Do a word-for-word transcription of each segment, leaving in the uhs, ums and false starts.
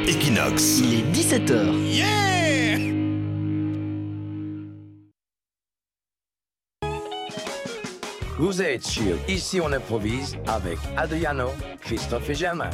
Equinox. Il est dix-sept heures. Yeah! Vous êtes sur Ici on improvise avec Adriano, Christophe et Germain.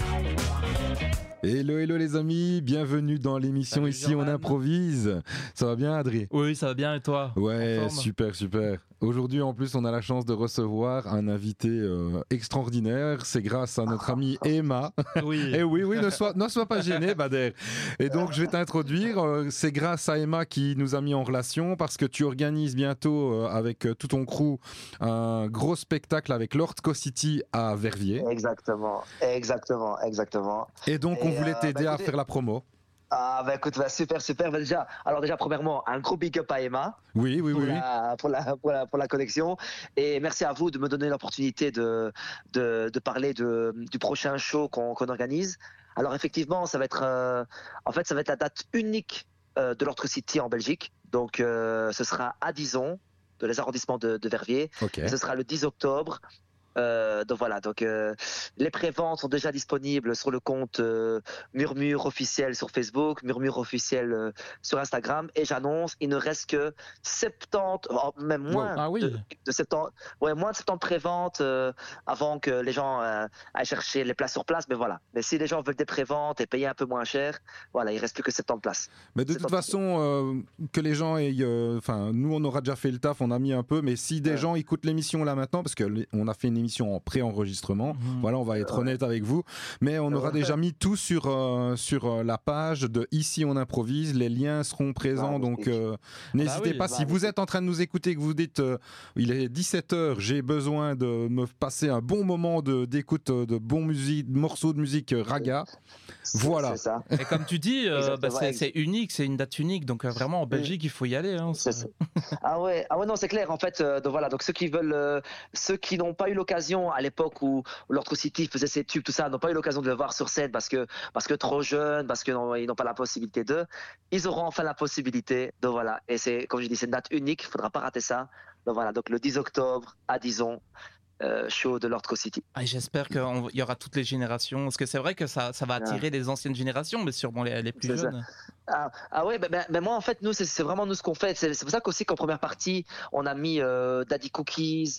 Hello, hello les amis, bienvenue dans l'émission Salut, Ici Jordan. on improvise. Ça va bien Adrien? Oui, ça va bien et toi? Ouais, En forme super, super. Aujourd'hui en plus on a la chance de recevoir un invité euh, extraordinaire. C'est grâce à notre amie Emma. Oui. Et oui, oui, ne sois, ne sois pas gêné Bader. Et donc je vais t'introduire. Euh, C'est grâce à Emma qui nous a mis en relation parce que tu organises bientôt euh, avec euh, tout ton crew un gros spectacle avec Lord Co-City à Verviers. Exactement, exactement, exactement. Et donc on Et, voulait euh, t'aider bah, à écoutez- faire la promo. Ah bah écoute, bah, super, super. Bah, déjà, alors déjà premièrement, un gros big up à Emma Oui, oui, pour, oui. oui. la, pour, la, pour, la, pour la connexion. Et merci à vous de me donner l'opportunité de, de, de parler de, du prochain show qu'on qu'on organise. Alors effectivement, ça va être, euh, en fait, ça va être la date unique euh, de Lord City en Belgique. Donc euh, ce sera à Dizon, de les arrondissements de, de Verviers. Ok. Et ce sera le dix octobre. Euh, donc voilà, donc euh, les préventes sont déjà disponibles sur le compte euh, Murmure officiel sur Facebook, Murmure officiel euh, sur Instagram, et j'annonce, il ne reste que soixante-dix, oh, même moins Ah oui. de, de soixante-dix, ouais, moins de soixante préventes euh, avant que les gens euh, aillent chercher les places sur place. Mais voilà, mais si les gens veulent des préventes et payer un peu moins cher, voilà, il reste plus que soixante places. Mais de C'est toute pas façon, euh, que les gens aient. euh, Enfin, nous, on aura déjà fait le taf, on a mis un peu. Mais si des Ouais. gens écoutent l'émission là maintenant, parce qu'on a fait une émission en pré-enregistrement, Mhm. voilà, on va être honnête avec vous. Mais on aura Ouais. déjà mis tout sur, euh, sur euh, la page de Ici on improvise. Les liens seront présents. Donc, Magnifique. euh, n'hésitez oui, pas. Si vous magnifique. êtes en train de nous écouter et que vous dites euh, il est dix-sept heures, j'ai besoin de me passer un bon moment de- d'écoute de, de bons musiques, de morceaux de musique euh, raga. C'est- Voilà. C'est ça. Et comme tu dis, euh, Exactement, bah, c'est ex- c'est unique, c'est une date unique. Donc euh, vraiment en Belgique, il faut y aller. Hein, C'est ça- ça. Ah ouais, ah ouais, non, c'est clair. En fait, euh, donc voilà, donc ceux qui veulent, euh, ceux qui n'ont pas eu l'occasion à l'époque où, où Lord City faisait ses tubes, tout ça, n'ont pas eu l'occasion de le voir sur scène parce que parce que trop jeunes, parce que non, ils n'ont pas la possibilité de, ils auront enfin la possibilité. Donc voilà, et c'est comme je dis, c'est une date unique. Il faudra pas rater ça. Donc voilà, donc le dix octobre à Dizon, euh, show de Lord City. Ah, et j'espère qu'il y aura toutes les générations. Parce que c'est vrai que ça, ça va attirer les anciennes générations, mais sûrement les, les plus C'est ça. jeunes. Ah, ah ouais, ben, ben, ben moi en fait nous c'est c'est vraiment nous ce qu'on fait. C'est c'est pour ça qu'aussi qu'en première partie on a mis euh, Daddy Cookies,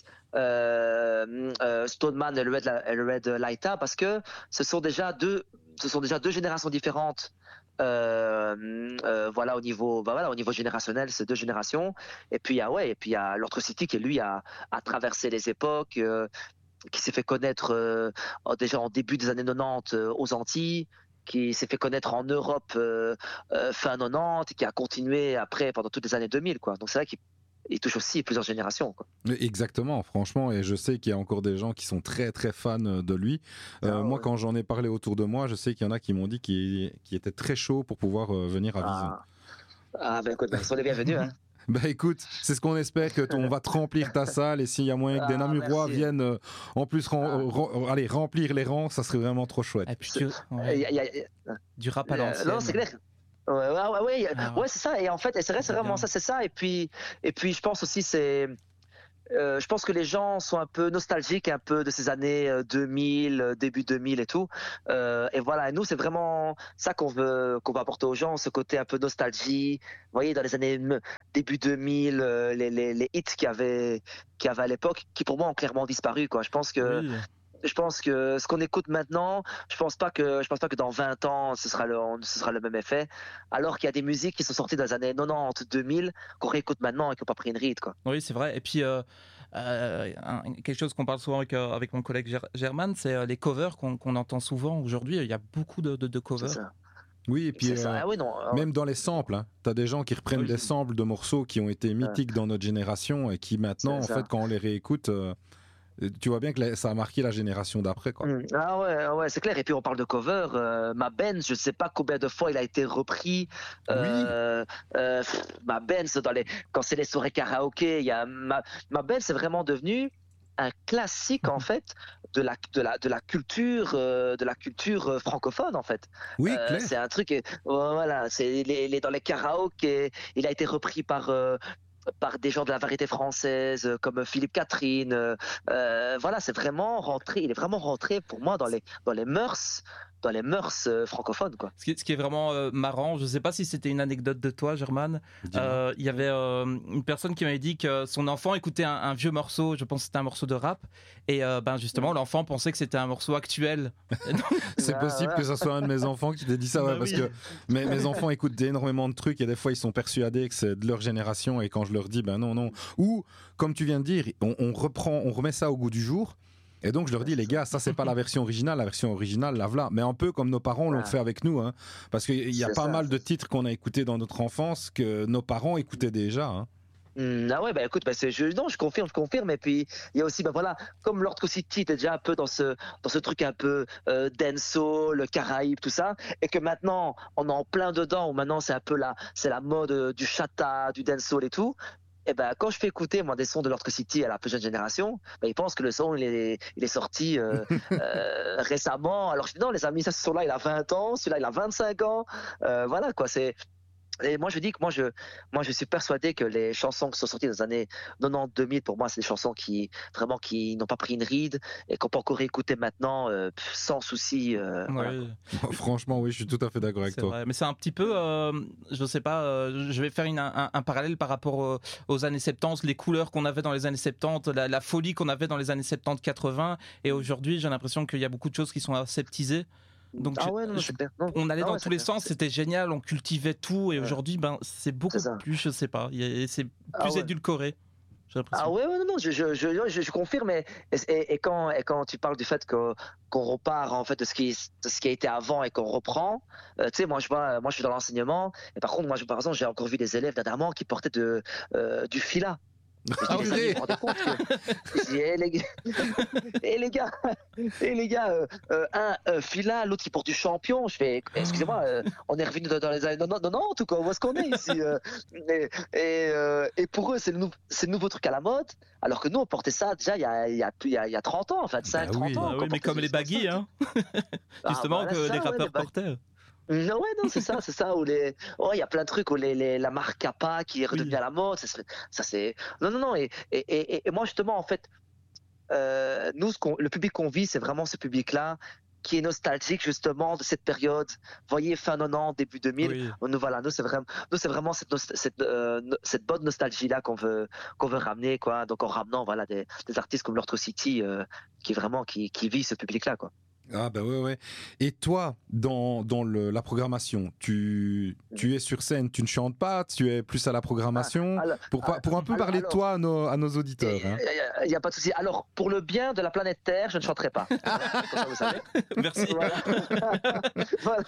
euh, euh, Stoneman et le Red, et le Red Lighta parce que ce sont déjà deux, ce sont déjà deux générations différentes. Euh, euh, voilà au niveau, bah voilà au niveau générationnel, c'est deux générations. Et puis ah ouais, et puis il y a Lord City qui lui a, a traversé les époques, euh, qui s'est fait connaître euh, en- déjà en début des années quatre-vingt-dix euh, aux Antilles, qui s'est fait connaître en Europe euh, euh, fin quatre-vingt-dix, et qui a continué après pendant toutes les années deux mille, quoi. Donc c'est vrai qu'il il touche aussi plusieurs générations, quoi. Exactement, franchement, et je sais qu'il y a encore des gens qui sont très très fans de lui. Euh, Ah, moi, ouais. quand j'en ai parlé autour de moi, je sais qu'il y en a qui m'ont dit qu'ils qu'ils étaient très chauds pour pouvoir euh, venir à Vison. Ah, ah ben écoute, ben, ils sont les bienvenus, hein. Bah écoute, c'est ce qu'on espère, que t- on va te remplir ta salle, et s'il y a moyen que des Ah, Namurois merci. viennent euh, en plus ren- Ah. ren- allez, remplir les rangs, ça serait vraiment trop chouette. Et puis tu- Il ouais, y a- il y a- il y a- du rap à Euh, l'ancienne. non, c'est clair. Ouais, ouais, ouais, ouais, y a- Ah ouais. ouais, c'est ça. Et en fait, et c'est vrai, c'est C'est vraiment bien. ça, c'est ça. Et puis, et puis, je pense aussi, c'est, euh, je pense que les gens sont un peu nostalgiques, un peu de ces années euh, deux mille, euh, début deux mille et tout. Euh, et voilà. Et nous, c'est vraiment ça qu'on veut, qu'on veut apporter aux gens, ce côté un peu nostalgie. Vous voyez, dans les années m- début deux mille, euh, les, les, les hits qu'il y avait, qu'il y avait à l'époque, qui pour moi ont clairement disparu, quoi. Je pense que Oui. je pense que ce qu'on écoute maintenant, je pense pas que je pense pas que dans vingt ans ce sera le ce sera le même effet. Alors qu'il y a des musiques qui sont sorties dans les années quatre-vingt-dix, deux mille qu'on réécoute maintenant et qui n'ont pas pris une ride, quoi. Oui, c'est vrai. Et puis, euh, euh, un- quelque chose qu'on parle souvent avec, euh, avec mon collègue Ger- German, c'est euh, les covers qu'on qu'on entend souvent aujourd'hui. Il y a beaucoup de, de, de C'est covers. ça. Oui, et puis C'est ça. euh, Ah oui, non. euh, même dans les samples, hein, t'as des gens qui reprennent Oui. des samples de morceaux qui ont été mythiques dans notre génération et qui maintenant, en C'est ça. fait, quand on les réécoute, euh, tu vois bien que la- ça a marqué la génération d'après, quoi. Mm. Ah ouais, ah ouais, c'est clair. Et puis on parle de cover. euh, ma Benz, je sais pas combien de fois il a été repris. Euh, euh, pff, ma Benz, dans les, quand c'est les soirées karaoké, il y a ma, ma Benz, c'est vraiment devenu un classique en fait de la de la de la culture euh, de la culture euh, francophone en fait. Oui, Euh, clair. c'est un truc, euh, voilà, c'est les, les- dans les karaokés. Il a été repris par euh, par des gens de la variété française euh, comme Philippe Catherine. euh, euh, voilà, c'est vraiment rentré. Il est vraiment rentré pour moi dans les dans les mœurs dans les mœurs euh, francophones, quoi. Ce qui, ce qui est vraiment euh, marrant, je ne sais pas si c'était une anecdote de toi, German. Euh, il y avait euh, une personne qui m'avait dit que son enfant écoutait un, un vieux morceau, je pense que c'était un morceau de rap, et euh, ben justement, l'enfant pensait que c'était un morceau actuel. C'est Ah, possible ouais. que ce soit un de mes enfants qui t'ait dit ça, ouais, Bah parce oui. que mes, mes enfants écoutent énormément de trucs et des fois ils sont persuadés que c'est de leur génération et quand je leur dis ben non, non. Ou, comme tu viens de dire, on, on reprend, on remet ça au goût du jour. Et donc je leur dis, les gars, ça c'est pas la version originale, la version originale, la voilà. Mais un peu comme nos parents l'ont Ah. fait avec nous, hein. Parce qu'il y a C'est pas ça, mal de c'est ça. titres qu'on a écoutés dans notre enfance que nos parents écoutaient déjà, hein. Hmm, ah ouais, bah écoute, bah c'est, je, non, je confirme, je confirme. Et puis, il y a aussi, bah voilà, comme Lord City était déjà un peu dans ce, dans ce truc un peu euh, dancehall, Caraïbes, tout ça, et que maintenant, on est en plein dedans, où maintenant c'est un peu la, c'est la mode euh, du chata, du dancehall et tout. Et ben quand je fais écouter moi des sons de Lord City à la plus jeune génération, bah, ils pensent que le son il est, il est sorti euh, euh, récemment. Alors je dis non les amis, ça ce son-là il a vingt ans, celui-là il a vingt-cinq ans. Euh, voilà quoi, c'est. Et moi, je dis que moi, je, moi, je suis persuadé que les chansons qui sont sorties dans les années quatre-vingt-dix deux mille, pour moi, c'est des chansons qui, vraiment, qui n'ont pas pris une ride et qu'on peut encore écouter maintenant euh, sans souci. Euh, voilà. Oui. Franchement, oui, je suis tout à fait d'accord avec C'est toi. vrai. Mais c'est un petit peu, euh, je sais pas, euh, je vais faire une, un, un parallèle par rapport euh, aux années soixante-dix, les couleurs qu'on avait dans les années soixante-dix, la, la folie qu'on avait dans les années soixante-dix quatre-vingts, et aujourd'hui j'ai l'impression qu'il y a beaucoup de choses qui sont aseptisées. Donc ah je- ouais, non, non, je- c'est clair. Non. on allait Ah dans ouais, tous c'est les clair. sens, c'était génial, on cultivait tout, et Ouais. aujourd'hui ben, c'est beaucoup C'est ça. plus, je sais pas, il y a- c'est plus Ah ouais. édulcoré, j'ai l'impression. Ah ouais, ouais, non, non, je, je, je, je, je confirme. Et, et, et, quand, et quand tu parles du fait que, qu'on repart en fait de ce qui, de ce qui a été avant et qu'on reprend, euh, tu sais, moi je vois, moi je suis dans l'enseignement, et par contre, moi, je, par exemple, j'ai encore vu des élèves dernièrement qui portaient de, euh, du fila. Et je dis, Ah, les amis, purée. vous vous rendez compte que... Je dis, eh, les gars, eh, les gars, eh, les gars euh, euh, un euh, fila, l'autre qui porte du champion. Je fais, excusez-moi, euh, on est revenu dans, dans les années quatre-vingt-dix, ou quoi, où est-ce qu'on est ici euh, et, et, euh, et pour eux, c'est le, nou- c'est le nouveau truc à la mode, alors que nous, on portait ça déjà il y a, il y a, plus- il y a, il y a trente ans, en fait, cinq, Bah oui. trente ans. Ah qu'on oui, mais portait comme ce- les baggy, hein, Ah, justement, voilà, que ça, les ouais, rappeurs les baggy. portaient. Non, ouais, non, c'est ça, c'est ça, où les, oh, il y a plein de trucs où les, les, la marque Kappa qui est redevenue Oui. à la mode, ça, c'est- ça c'est, non, non, non, et, et, et, et moi, justement, en fait, euh, nous, ce qu'on, le public qu'on vit, c'est vraiment ce public-là qui est nostalgique, justement, de cette période, vous voyez, fin quatre-vingt-dix, début deux mille, Oui. nous, voilà, nous, c'est vraiment, nous, c'est vraiment cette, nost- cette, euh, no- cette bonne nostalgie-là qu'on veut, qu'on veut ramener, quoi, donc en ramenant, voilà, des, des artistes comme Lord City, euh, qui vraiment, qui, qui vit ce public-là, quoi. Ah bah ouais, ouais. Et toi, dans, dans le, la programmation, tu, tu es sur scène, tu ne chantes pas, tu es plus à la programmation, Alors- pour, pas- pour un peu alors- parler de alors- toi à nos, à nos auditeurs, hein. Il n'y a pas de souci. Alors, pour le bien de la planète Terre, je ne chanterai pas. Comme ça, vous savez. Merci. Voilà. Voilà.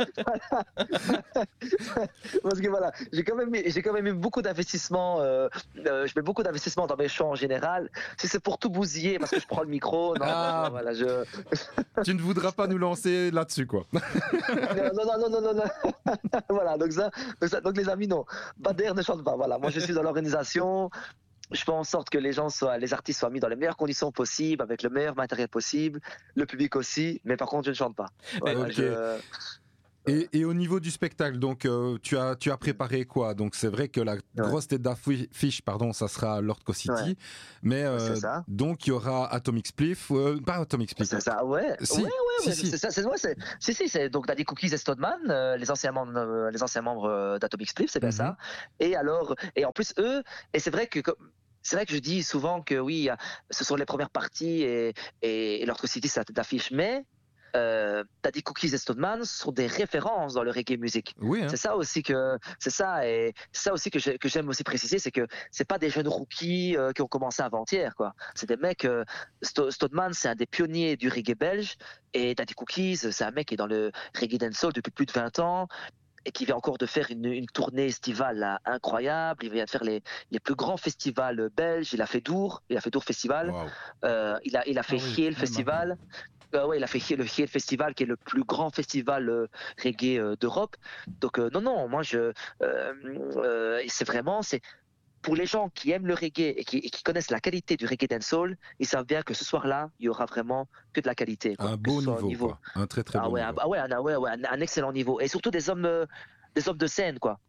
Voilà. Parce que voilà, j'ai quand même, mis- j'ai quand même eu beaucoup d'investissements. Euh, euh, je mets beaucoup d'investissements dans mes chants en général. Si c'est pour tout bousiller parce que je prends le micro, non, Ah. non, voilà, je. Tu ne voudras pas nous lancer là-dessus, quoi. Non, non, non, non, non, non. Voilà, donc ça, donc ça, donc les amis, non. Bader ne chante pas. Voilà, moi je suis dans l'organisation. Je fais en sorte que les gens soient, les artistes soient mis dans les meilleures conditions possibles, avec le meilleur matériel possible, le public aussi. Mais par contre, je ne chante pas. Voilà, Ok. je- Et, et au niveau du spectacle, donc euh, tu as tu as préparé quoi? Donc c'est vrai que la grosse tête d'affiche, pardon, ça sera Lord City, Ouais. mais euh, C'est ça. donc il y aura Atomic Spliff, euh, pas Atomic Spliff. C'est ça, ouais. Si, ouais, ouais, si, ouais, si. c'est ça, c'est, ouais, c'est, si, si, c'est donc Daddy Cookies et Stoneman, euh, les anciens membres, euh, les anciens membres euh, d'Atomic Spliff, c'est bien Mhm. ça. Et alors, et en plus eux, et c'est vrai que comme- c'est vrai que je dis souvent que oui, ce sont les premières parties et, et, et Lord City, c'est la tête d'affiche, mais euh, Daddy Cookies et Stoneman sont des références dans le reggae music. Oui, hein. C'est ça aussi que c'est ça et c'est ça aussi que, j'ai- que j'aime aussi préciser, c'est que c'est pas des jeunes rookies euh, qui ont commencé avant-hier, quoi. C'est des mecs. Euh, Sto- Stoneman, c'est un des pionniers du reggae belge, et Daddy Cookies, c'est un mec qui est dans le reggae dancehall depuis plus de vingt ans et qui vient encore de faire une, une tournée estivale là, incroyable. Il vient de faire les, les plus grands festivals belges. Il a fait Dour, il a fait Dour Festival. Waouh. Euh, il a il a fait Ah oui, Hiel quand même, Festival. Euh, ouais, il a fait Hiel- le Hiel Festival, qui est le plus grand festival euh, reggae euh, d'Europe. Donc euh, non, non, moi je, euh, euh, c'est vraiment, c'est pour les gens qui aiment le reggae et qui, et qui connaissent la qualité du reggae dancehall, ils savent bien que ce soir-là, il y aura vraiment que de la qualité, quoi. Un Que beau ce soit au niveau, quoi. Un très très Ah beau ouais, niveau. un, ah ouais, un, ouais, ouais, un, un excellent niveau, et surtout des hommes, euh, des hommes de scène, quoi.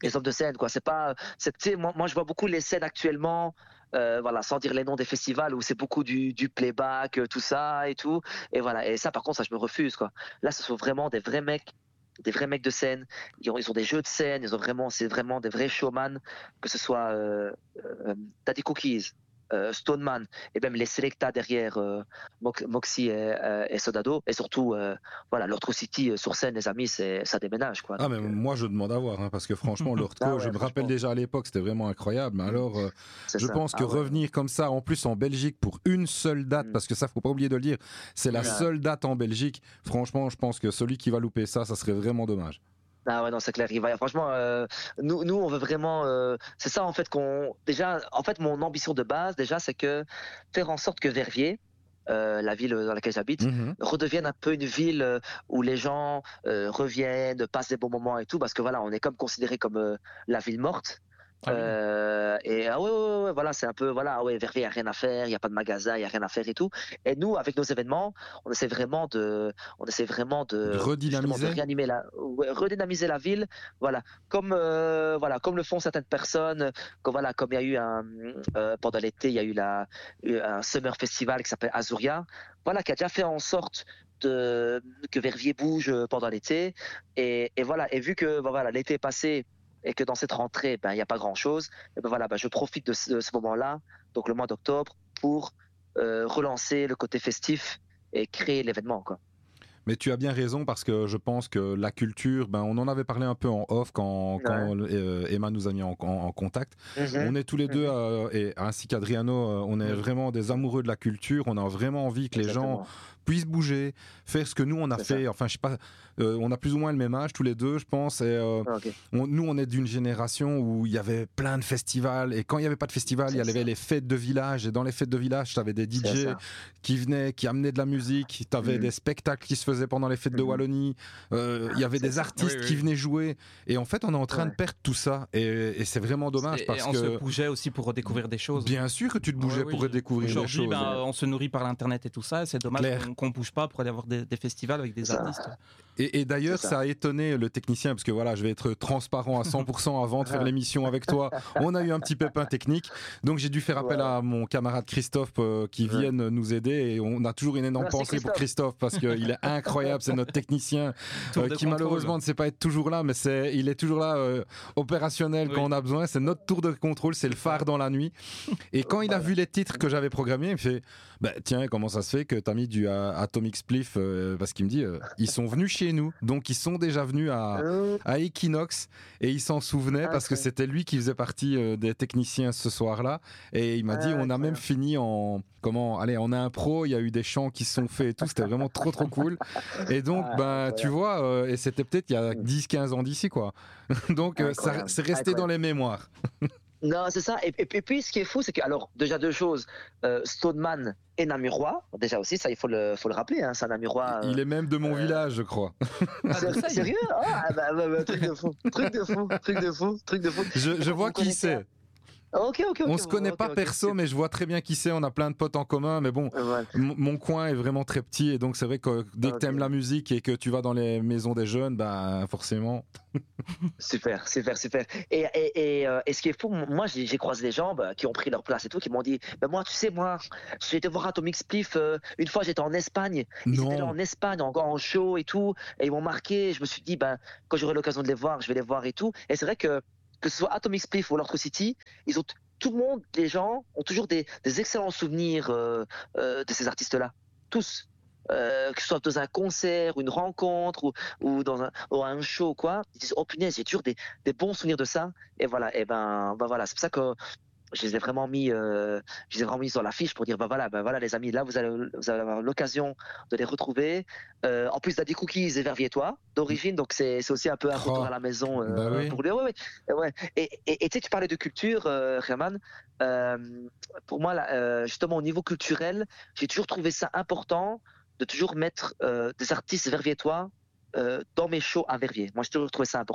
les hommes de scène, quoi. C'est pas, c'est, tu sais, moi, moi, je vois beaucoup les scènes actuellement. Euh, voilà, sans dire les noms des festivals où c'est beaucoup du, du playback, euh, tout ça et tout. Et voilà. Et ça, par contre, ça, je me refuse, quoi. Là, ce sont vraiment des vrais mecs, des vrais mecs de scène. Ils ont, ils ont des jeux de scène. Ils ont vraiment, c'est vraiment des vrais showman. Que ce soit euh, euh, Daddy Cookies, euh, Stoneman, et même les Selecta derrière euh, Mox- Moxie et, euh, et Sodado. Et surtout, euh, voilà, l'Ortro City euh, sur scène, les amis, c'est, ça déménage, quoi. Ah, Donc, mais euh, moi je demande à voir, hein, parce que franchement, le ah ouais, je me rappelle franchement, déjà à l'époque, c'était vraiment incroyable. Mais alors, euh, c'est je ça. pense que Ah ouais. revenir comme ça, en plus en Belgique, pour une seule date, Mm. parce que ça, faut pas oublier de le dire, c'est la Ouais. seule date en Belgique. Franchement, je pense que celui qui va louper ça, ça serait vraiment dommage. Ah ouais, non, c'est clair. Il va, franchement, euh, nous, nous, on veut vraiment. euh, c'est ça, en fait, qu'on. Déjà, en fait, mon ambition de base, déjà, c'est que faire en sorte que Verviers, euh, la ville dans laquelle j'habite, Mhm. redevienne un peu une ville euh, où les gens euh, reviennent, passent des bons moments et tout, parce que voilà, on est comme considéré comme euh, la ville morte. Ah oui. Euh, et ah ouais, ouais, ouais, ouais, voilà, c'est un peu, voilà, ah ouais, Verviers, il n'y a rien à faire, il n'y a pas de magasin, il n'y a rien à faire et tout. Et nous, avec nos événements, on essaie vraiment de, on essaie vraiment De de, justement, de redynamiser. réanimer la, ouais, redynamiser la ville, voilà, comme, euh, voilà, comme le font certaines personnes, comme, voilà, comme il y a eu un, euh, pendant l'été, il y a eu la, eu un summer festival qui s'appelle Azuria, voilà, qui a déjà fait en sorte de, que Verviers bouge pendant l'été. Et, et voilà, et vu que, bon, voilà, l'été est passé, et que dans cette rentrée, ben, il n'y a pas grand-chose, et ben voilà, ben, je profite de ce, de ce moment-là, donc le mois d'octobre, pour euh, relancer le côté festif et créer l'événement, quoi. Mais tu as bien raison parce que je pense que la culture, ben, on en avait parlé un peu en off quand, quand euh, Emma nous a mis en, en- en contact. Mhm. On est tous les deux, Mhm. euh, et ainsi qu'Adriano, euh, on est Mhm. vraiment des amoureux de la culture. On a vraiment envie que les gens Exactement. puissent bouger, faire ce que nous on a C'est fait. ça. Enfin, je sais pas, euh, on a plus ou moins le même âge tous les deux, je pense. Et, euh, Ok. on- nous, on est d'une génération où il y avait plein de festivals. Et quand il n'y avait pas de festival, il y C'est avait ça. les fêtes de village. Et dans les fêtes de village, tu avais des C'est D J ça. qui venaient, qui amenaient de la musique. Tu avais Mhm. des spectacles qui se faisaient pendant les fêtes de Mhm. Wallonie. Euh, Il y avait C'est des ça. artistes Oui, oui. qui venaient jouer. Et en fait, on est en train Ouais. de perdre tout ça. Et, et c'est vraiment dommage Et- et parce on que, se bougeait aussi pour redécouvrir des choses. bien sûr que tu te bougeais Ouais, oui, pour redécouvrir des Aujourd'hui, choses. ben, on se nourrit par l'internet et tout ça. Et c'est dommage Clair. qu'on, qu'on bouge pas pour aller avoir des, des festivals avec des C'est ça. artistes. Et, et d'ailleurs, C'est ça. ça. a étonné le technicien, parce que voilà, je vais être transparent à cent pour cent avant de faire l'émission avec toi. On a eu un petit pépin technique, donc j'ai dû faire appel Ouais. à mon camarade Christophe euh, qui Ouais. vienne nous aider. Et on a toujours une énorme Merci, pensée pour Christophe. Christophe, parce qu'il est incroyable, c'est notre technicien Tour euh, de qui contrôle. malheureusement ne sait pas être toujours là, mais c'est, il est toujours là euh, opérationnel Oui. quand on a besoin. C'est notre tour de contrôle, c'est le phare dans la nuit. Et quand il a vu les titres que j'avais programmés, il me fait bah, tiens, comment ça se fait que tu as mis du euh, Atomic Spliff euh, parce qu'il me dit euh, ils sont venus chez nous, donc ils sont déjà venus à, Euh, à Equinox et il s'en souvenait parce que Incroyable. c'était lui qui faisait partie euh, des techniciens ce soir-là. Et il m'a dit on a même Incroyable. fini en comment allez en impro, il y a eu des chants qui se sont faits et tout, c'était vraiment trop trop cool. Et donc Ah, ben tu incroyable. vois euh, et c'était peut-être il y a Mm. dix quinze ans d'ici quoi. Donc euh, ça Incroyable. c'est resté dans Incroyable. les mémoires. Non, c'est ça. Et, et- et puis, ce qui est fou, c'est que, alors, déjà deux choses. Euh, Stoneman est namurois. Déjà aussi, ça, il faut le, faut le rappeler. Hein, c'est un namurois. euh, Il est même de mon euh, village, je crois. Ah, Ser- d'Orsay. Sérieux? Ah, bah, bah, bah, truc de fou. Truc de fou. Truc de fou. Truc de fou. Je, je Vous vois vous qui connaissez, c'est. hein? Ok, ok, ok. On se vous- connaît ok, pas ok, perso, super. mais je vois très bien qui c'est. On a plein de potes en commun, mais bon, Ouais. m- mon coin est vraiment très petit et donc c'est vrai que dès que Ok. tu aimes la musique et que tu vas dans les maisons des jeunes, bah forcément. Super, super, super. Et, et, et, euh, et ce qui est fou, moi j'ai j'ai croisé des gens bah, qui ont pris leur place et tout, qui m'ont dit bah, moi, tu sais, moi, j'ai été voir Atomic Spliff. euh, une fois, j'étais en Espagne. Ils étaient là Non. en Espagne, en, en show et tout. Et ils m'ont marqué. Je me suis dit, bah, quand j'aurai l'occasion de les voir, je vais les voir et tout. Et c'est vrai que, que ce soit Atomic Spliff ou l'Ortro City, ils ont t- tout le monde, les gens, ont toujours des, des excellents souvenirs euh, euh, de ces artistes-là. Tous. Euh, que ce soit dans un concert, une rencontre ou, ou dans un, ou un show, quoi. Ils disent, oh punaise, j'ai toujours des, des bons souvenirs de ça. Et voilà, et ben, ben voilà, c'est pour ça que je les ai vraiment mis, euh, je les ai vraiment mis sur l'affiche pour dire, ben voilà, ben voilà les amis, là vous allez, vous allez avoir l'occasion de les retrouver. Euh, en plus, Daddy Cookies et Verviers-toi d'origine, donc c'est c'est aussi un peu un retour Oh, à la maison euh, bah oui. pour lui. Ouais, ouais, ouais. Et et- et tu sais, tu parlais de culture, euh, Herman. Euh, pour moi, là, euh, justement, au niveau culturel, j'ai toujours trouvé ça important de toujours mettre euh, des artistes verviétois euh, dans mes shows à Verviers. Moi, j'ai toujours trouvé ça important.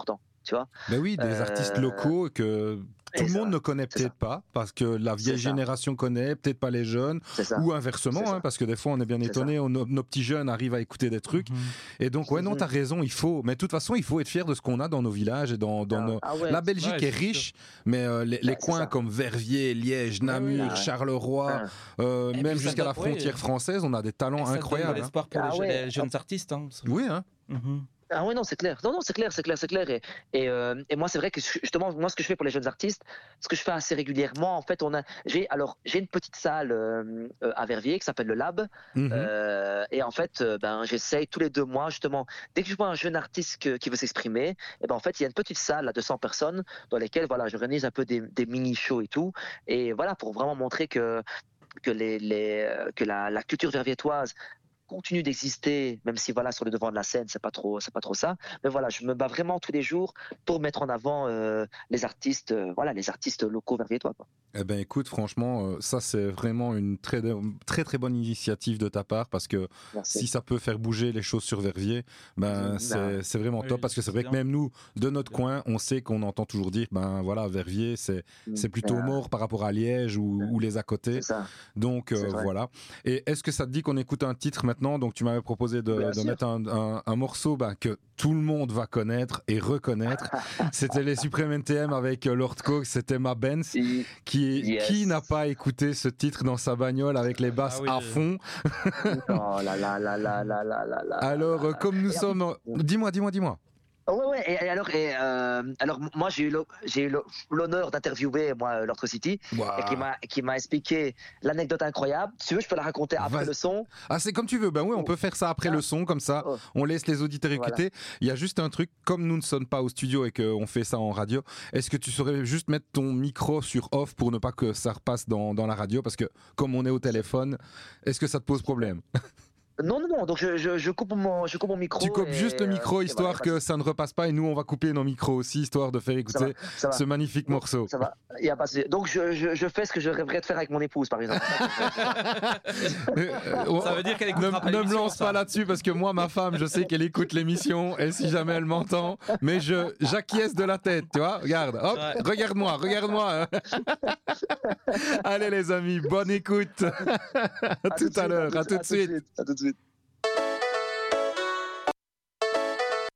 tu vois. Ben oui, des Euh, artistes locaux que tout le ça, monde ne connaît c'est peut-être pas, parce que la vieille C'est ça. génération connaît, peut-être pas les jeunes, C'est ça. ou inversement, C'est ça. hein, parce que des fois on est bien C'est étonné, on- nos, nos petits jeunes arrivent à écouter des trucs. Mhm. Et donc, ouais, non, Mhm. t'as raison, il faut. Mais de toute façon, il faut être fier de ce qu'on a dans nos villages et dans, dans Ah, nos. ah ouais. La Belgique Ouais, est c'est riche, mais euh, les, les Ouais, c'est coins ça. comme Verviers, Liège, Namur, ouais. Charleroi, Ah. euh, Et même puis ça jusqu'à la donne- ouais. frontière française, on a des talents Ça donne de incroyables. hein. l'espoir pour Ah les, ouais. les jeunes artistes. Hein. Oui, hein. Mhm. Ah oui, non, c'est clair. Non, non, c'est clair, c'est clair, c'est clair. Et, et, euh, et moi, c'est vrai que justement, moi, ce que je fais pour les jeunes artistes, ce que je fais assez régulièrement, en fait, on a, j'ai, alors, j'ai une petite salle euh, euh, à Verviers qui s'appelle le Lab. Mhm. Euh, et en fait, euh, ben, j'essaye tous les deux mois, justement, dès que je vois un jeune artiste que- qui veut s'exprimer, et ben, en fait, il y a une petite salle à deux cents personnes dans lesquelles, voilà, j'organise un peu des, des mini-shows et tout. Et voilà, pour vraiment montrer que, que, les, les, euh, que la, la culture verviétoise continue d'exister, même si voilà sur le devant de la scène c'est pas trop c'est pas trop ça, mais voilà je me bats vraiment tous les jours pour mettre en avant euh, les artistes euh, voilà les artistes locaux verviétois quoi. Eh ben écoute, franchement, euh, ça c'est vraiment une très très très bonne initiative de ta part, parce que Merci. si ça peut faire bouger les choses sur Verviers, ben Mhm. c'est c'est vraiment Oui, top, parce que c'est c'est vrai que bien. même nous, de notre Bien. coin, on sait qu'on entend toujours dire, ben voilà, Verviers c'est c'est plutôt Ah, mort par rapport à Liège ou, ou les à côté. c'est ça. Donc euh, C'est vrai. voilà. Et est-ce que ça te dit qu'on écoute un titre maintenant? Donc tu m'avais proposé de, Bien de sûr. mettre un, un- un morceau ben, que tout le monde va connaître et reconnaître. C'était les Supreme N T M avec euh, Lord Coke, c'était Ma Benz. Et- Qui, Yes. qui n'a pas écouté ce titre dans sa bagnole avec les basses Ah oui. à fond? oh là là là là là là là là. Alors, euh, comme nous Et en sommes... euh, Dis-moi, dis-moi, dis-moi. Oh, ouais ouais et, et alors et, euh, alors moi j'ai eu l'o- j'ai eu l'o- l'honneur d'interviewer moi Lord City et qui m'a qui m'a expliqué l'anecdote incroyable. Si tu veux je peux la raconter après Vas- le son. Ah, c'est comme tu veux. Ben oui, on peut faire ça après Ah. le son, comme ça. Oh. On laisse les auditeurs Voilà. écouter. Il y a juste un truc, comme nous ne sommes pas au studio et qu'on fait ça en radio, est-ce que tu saurais juste mettre ton micro sur off pour ne pas que ça repasse dans, dans la radio? Parce que comme on est au téléphone, est-ce que ça te pose problème? Non non non donc je, je, je coupe mon je coupe mon micro. Tu coupes et, juste le euh, micro, et histoire voilà, que ça ne repasse pas, et nous, on va couper nos micros aussi, histoire de faire ça écouter va, ça va. ce magnifique morceau. Ça va, il y a pas de souci. Donc je, je, je fais ce que je rêverais de faire avec mon épouse par exemple. Euh, Ça veut dire qu'elle Ne, écoutera pas ne me l'émission, lance ça. pas là-dessus, parce que moi, ma femme, je sais qu'elle écoute l'émission, et si jamais elle m'entend, mais je j'acquiesce de la tête, tu vois. Regarde, hop, Ouais. regarde-moi, regarde-moi. Allez les amis, bonne écoute. À tout à l'heure, à tout de suite. À tout de suite.